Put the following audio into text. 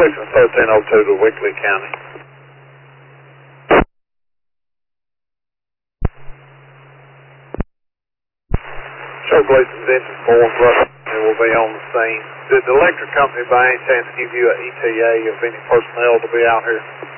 Gleason 1302 to Wickley County. Show Gleason's engine 4 and will be on the scene. Did the electric company by any chance give you an ETA of any personnel to be out here?